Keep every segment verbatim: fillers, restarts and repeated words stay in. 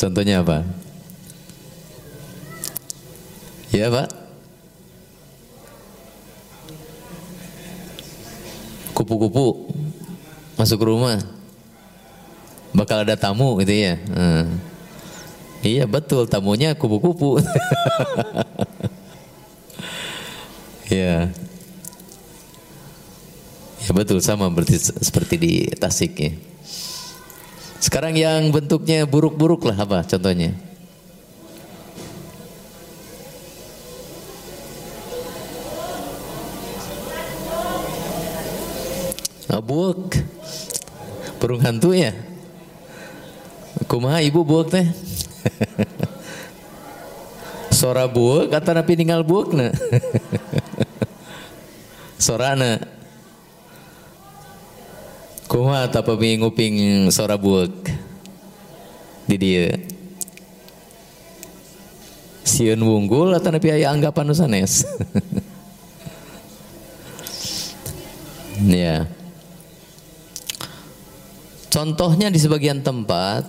Contohnya apa? Ya Pak? Kupu-kupu masuk rumah, bakal ada tamu gitu ya. Hmm. Iya betul, tamunya kupu-kupu. Ya. Ya betul, sama berarti seperti di Tasik ya. Sekarang yang bentuknya buruk-buruk lah apa contohnya? Nah, buuk. Burung hantu ya. Kumaha ibu buuk teh? Sora buuk kata napi ninggal buuk na. Sorana. Kumaha tapa nguping sora buuk di dia. Sieun wunggul atau napi aya anggapan nu sanes. Ya. Contohnya di sebagian tempat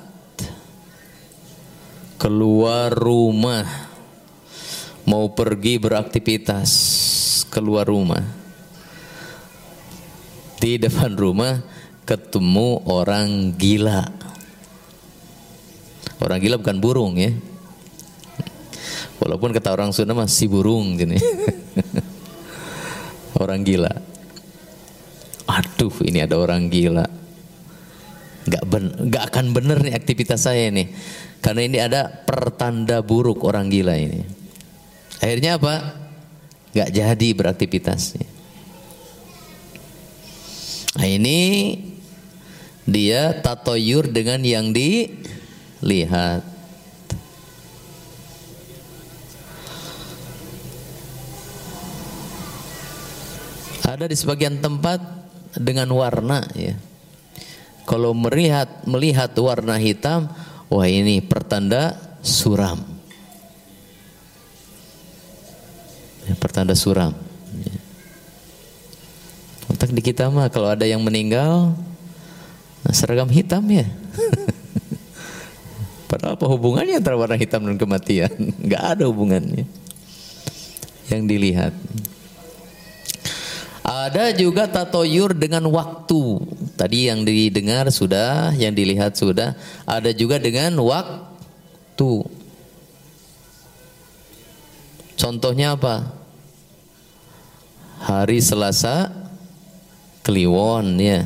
keluar rumah mau pergi beraktivitas keluar rumah, di depan rumah ketemu orang gila. Orang gila bukan burung ya, walaupun kata orang Sunda mah si burung gini. Orang gila. Aduh, ini ada orang gila. Gak, ben, gak akan bener nih aktivitas saya nih, karena ini ada pertanda buruk orang gila ini. Akhirnya apa? Gak jadi beraktivitasnya. Nah ini dia tatoyur dengan yang dilihat. Ada di sebagian tempat dengan warna ya. Kalau melihat melihat warna hitam, wah ini pertanda suram. Ya, pertanda suram. Ya. Otak di kita mah kalau ada yang meninggal, nah seragam hitam ya. Padahal apa hubungannya antara warna hitam dan kematian? Nggak ada hubungannya. Yang dilihat. Ada juga tatoyur dengan waktu. Tadi yang didengar sudah, yang dilihat sudah. Ada juga dengan waktu. Contohnya apa? Hari Selasa Kliwon ya.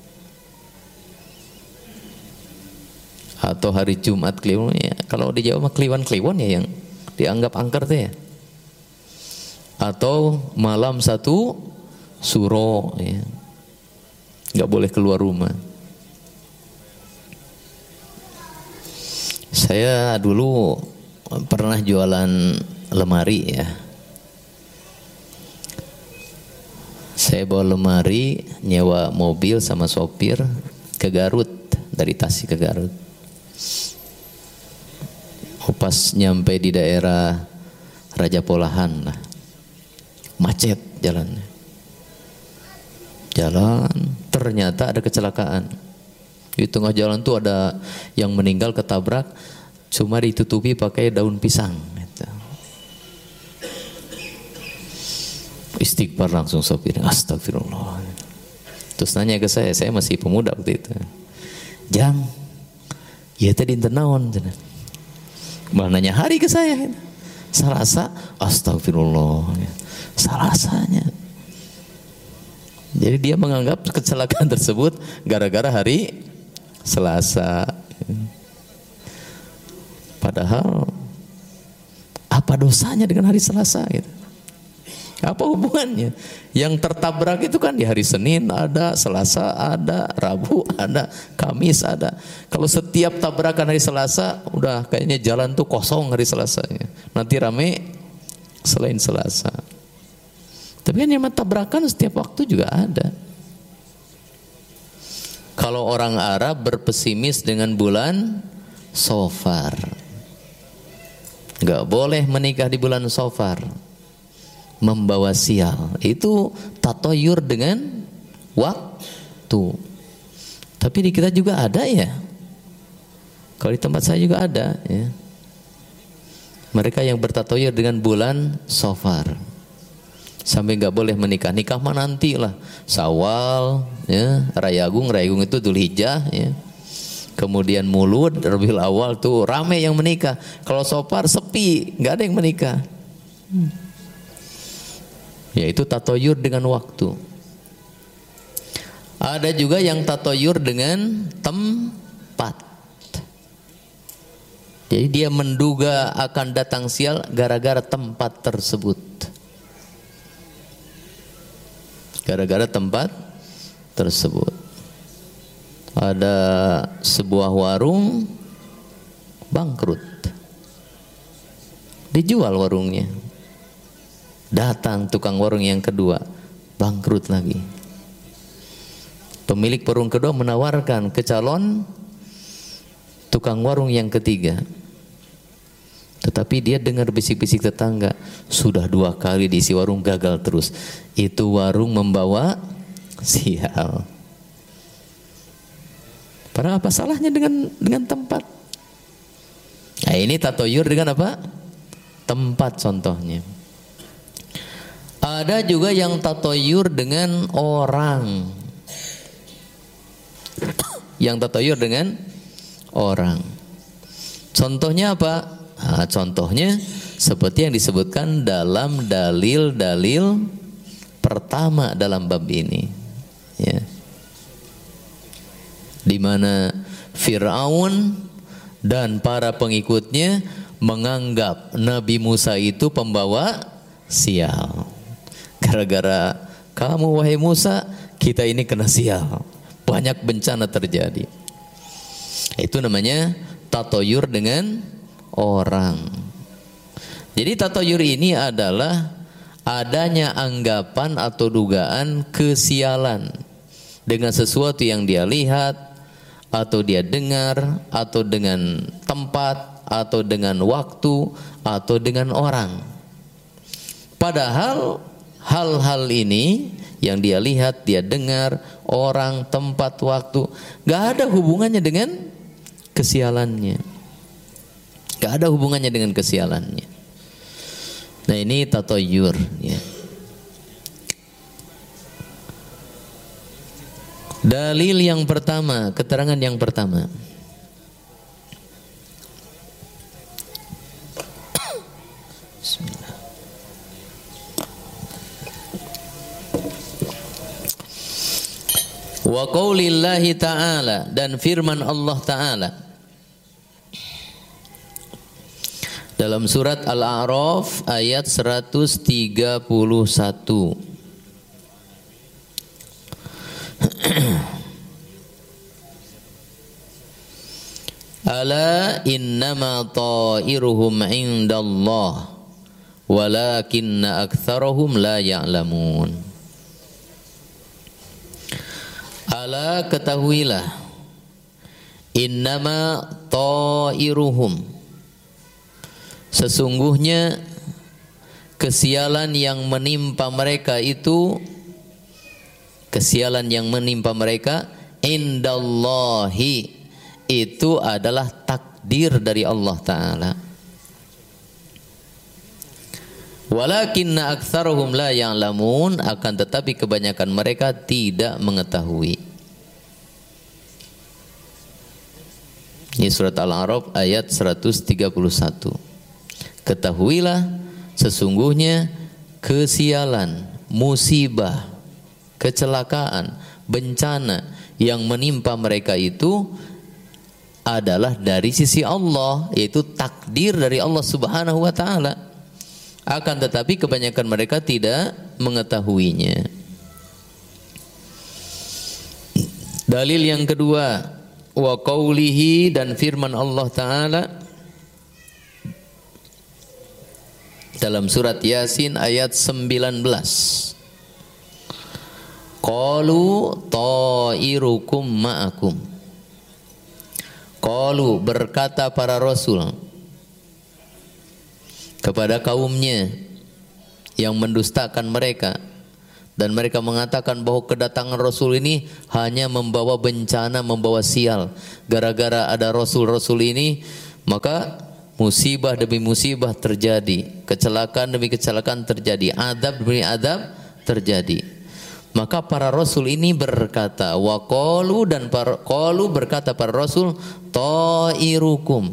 Atau hari Jumat Kliwon ya. Kalau di Jawa mah Kliwon-Kliwon ya yang dianggap angker tuh ya. Atau malam satu Suro ya. Nggak boleh keluar rumah. Saya dulu pernah jualan lemari ya. Saya bawa lemari, nyewa mobil sama sopir ke Garut, dari Tasik ke Garut. Pas nyampe di daerah Raja Polahan lah, macet jalannya. Jalan, ternyata ada kecelakaan. Di tengah jalan tuh ada yang meninggal ketabrak, cuma ditutupi pakai daun pisang. Gitu. Istighfar langsung sopir, astagfirullah. Terus nanya ke saya, saya masih pemuda waktu itu. Jang, ya tadi naon? Malah nanya hari ke saya. Selasa, astagfirullah. Selasanya. Jadi dia menganggap kecelakaan tersebut gara-gara hari Selasa. Padahal apa dosanya dengan hari Selasa gitu? Apa hubungannya? Yang tertabrak itu kan di hari Senin ada, Selasa ada, Rabu ada, Kamis ada. Kalau setiap tabrakan hari Selasa, udah kayaknya jalan tuh kosong hari Selasanya. Nanti rame selain Selasa. Tapi kan yang tabrakan setiap waktu juga ada. Kalau orang Arab berpesimis dengan bulan Safar, nggak boleh menikah di bulan Safar, membawa sial. Itu tatoyur dengan waktu. Tapi di kita juga ada ya. Kalau di tempat saya juga ada, ya. Mereka yang bertatoyur dengan bulan Safar, sampai nggak boleh menikah. Nikah mah nanti lah, Syawal, ya, Raya Agung, Raya Agung itu Dzulhijjah, ya. Kemudian Mulud, Rabiul Awal tuh rame yang menikah. Kalau Safar sepi, nggak ada yang menikah. Hmm. Yaitu tatoyur dengan waktu. Ada juga yang tatoyur dengan tempat. Jadi dia menduga akan datang sial gara-gara tempat tersebut. Gara-gara tempat tersebut. Ada sebuah warung bangkrut. Dijual warungnya. Datang tukang warung yang kedua, bangkrut lagi. Pemilik warung kedua menawarkan ke calon tukang warung yang ketiga. Tetapi dia dengar bisik-bisik tetangga, sudah dua kali diisi warung gagal terus. Itu warung membawa sial. Padahal apa salahnya dengan dengan tempat? Nah, ini tatoyur dengan apa? Tempat contohnya. Ada juga yang tatoyur dengan orang. Yang tatoyur dengan orang. Contohnya apa? Nah, contohnya seperti yang disebutkan dalam dalil-dalil pertama dalam bab ini, ya. Di mana Fir'aun dan para pengikutnya menganggap Nabi Musa itu pembawa sial. Gara-gara kamu wahai Musa, kita ini kena sial. Banyak bencana terjadi. Itu namanya tatoyur dengan orang. Jadi tatoyur ini adalah adanya anggapan atau dugaan kesialan dengan sesuatu yang dia lihat atau dia dengar atau dengan tempat atau dengan waktu atau dengan orang. Padahal hal-hal ini yang dia lihat, dia dengar, orang, tempat, waktu, gak ada hubungannya dengan kesialannya. Gak ada hubungannya dengan kesialannya. Nah ini tatoyur, ya. Dalil yang pertama, keterangan yang pertama. Bismillah. Wa qaulillahi ta'ala, dan firman Allah Ta'ala dalam surat Al-A'raf ayat seratus tiga puluh satu. Ala innama ta'iruhum indallah walakinna aktsarahum la ya'lamun. Ala ketahuilah, innama ta'iruhum, sesungguhnya kesialan yang menimpa mereka itu, kesialan yang menimpa mereka indallahi, itu adalah takdir dari Allah Ta'ala. Walakinna aktsaruhum la ya'lamun, akan tetapi kebanyakan mereka tidak mengetahui. Ini surat Al-A'raf ayat seratus tiga puluh satu. Ketahuilah sesungguhnya kesialan, musibah, kecelakaan, bencana yang menimpa mereka itu adalah dari sisi Allah, yaitu takdir dari Allah Subhanahu wa Ta'ala. Akan tetapi kebanyakan mereka tidak mengetahuinya. Dalil yang kedua, wa qaulihi, dan firman Allah Ta'ala dalam surat Yasin ayat sembilan belas. Qalu ta'irukum ma'akum. Qalu, berkata para rasul kepada kaumnya yang mendustakan mereka, Dan mereka mengatakan bahwa kedatangan Rasul ini hanya membawa bencana, membawa sial. Gara-gara ada Rasul-Rasul ini, maka musibah demi musibah terjadi, kecelakaan demi kecelakaan terjadi, adab demi adab terjadi. Maka para Rasul ini berkata, wa qalu, dan para qalu berkata para Rasul, ta'irukum,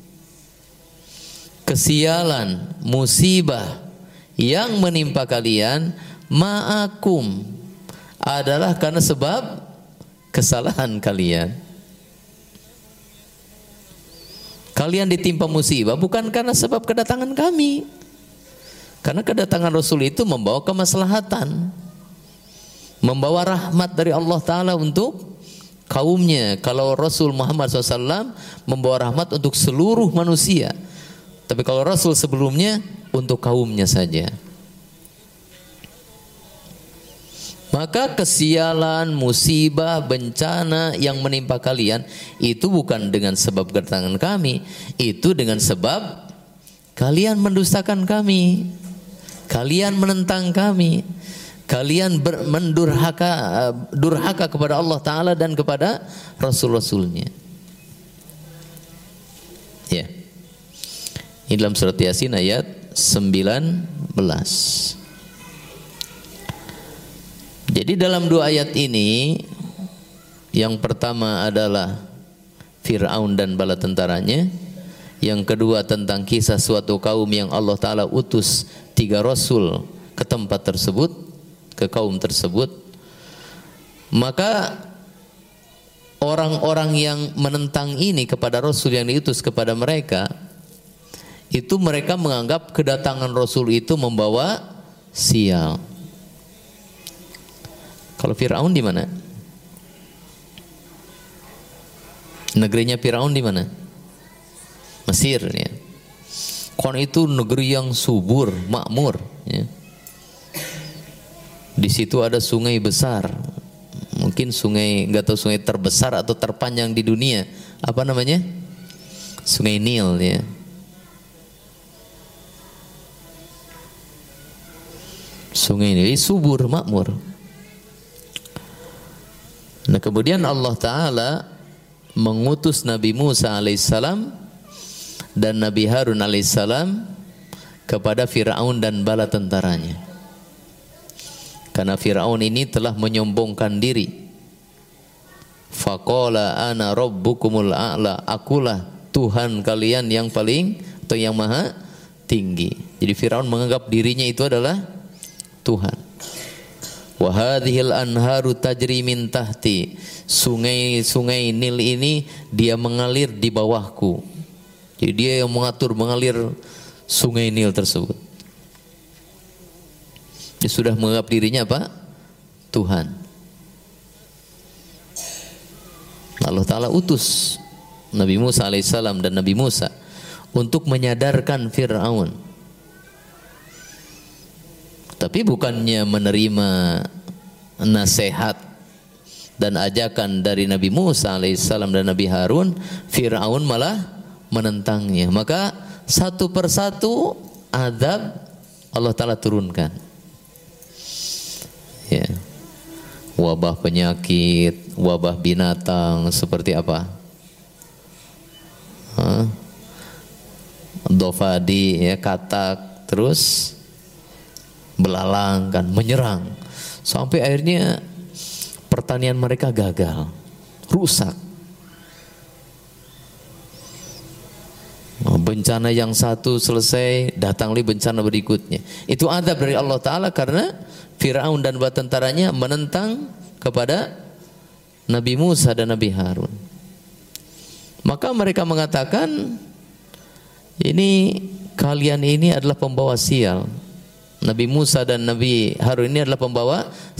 kesialan, musibah yang menimpa kalian, ma'akum, adalah karena sebab kesalahan kalian. Kalian ditimpa musibah bukan karena sebab kedatangan kami. Karena kedatangan Rasul itu membawa kemaslahatan, membawa rahmat dari Allah Ta'ala untuk kaumnya. Kalau Rasul Muhammad shallallahu alaihi wasallam membawa rahmat untuk seluruh manusia, tapi kalau Rasul sebelumnya untuk kaumnya saja. Maka kesialan, musibah, bencana yang menimpa kalian itu bukan dengan sebab kedatangan kami, itu dengan sebab kalian mendustakan kami, kalian menentang kami, kalian ber, mendurhaka durhaka kepada Allah Ta'ala dan kepada Rasul-Rasulnya. Ya. Ini dalam surat Yasin ayat sembilan belas. Jadi dalam dua ayat ini, yang pertama adalah Fir'aun dan bala tentaranya, yang kedua tentang kisah suatu kaum yang Allah Ta'ala utus tiga Rasul ke tempat tersebut, ke kaum tersebut. Maka orang-orang yang menentang ini kepada Rasul yang diutus kepada mereka, itu mereka menganggap kedatangan Rasul itu membawa sial. Kalau Fir'aun di mana? Negerinya Fir'aun di mana? Mesir, ya. Kon itu negeri yang subur, makmur, ya. Di situ ada sungai besar, mungkin sungai, nggak tahu sungai terbesar atau terpanjang di dunia. Apa namanya? Sungai Nil, ya. Sungai Nil subur, makmur. Nah, kemudian Allah Ta'ala mengutus Nabi Musa alaihissalam dan Nabi Harun alaihissalam kepada Fir'aun dan bala tentaranya. Karena Fir'aun ini telah menyombongkan diri. Faqala ana rabbukumul a'la, akulah Tuhan kalian yang paling atau yang maha tinggi. Jadi Fir'aun menganggap dirinya itu adalah Tuhan. Wa hadhil anharu tajri min tahti, sungai-sungai Nil ini dia mengalir di bawahku. Jadi dia yang mengatur mengalir sungai Nil tersebut. Dia sudah menganggap dirinya apa? Tuhan. Allah Ta'ala utus Nabi Musa alaihissalam dan Nabi Musa untuk menyadarkan Fir'aun. Tapi bukannya menerima nasihat dan ajakan dari Nabi Musa alaihissalam dan Nabi Harun, Fir'aun malah menentangnya. Maka satu persatu adab Allah Ta'ala turunkan. Ya. Wabah penyakit, wabah binatang seperti apa? Hah? Dofadi, ya, katak, terus belalang, kan, menyerang sampai akhirnya pertanian mereka gagal, rusak. Bencana yang satu selesai, datang lagi bencana berikutnya. Itu adab dari Allah Ta'ala karena Fir'aun dan bala tentaranya menentang kepada Nabi Musa dan Nabi Harun. Maka mereka mengatakan, ini kalian ini adalah pembawa sial. Nabi Musa dan Nabi Harun ini adalah pembawa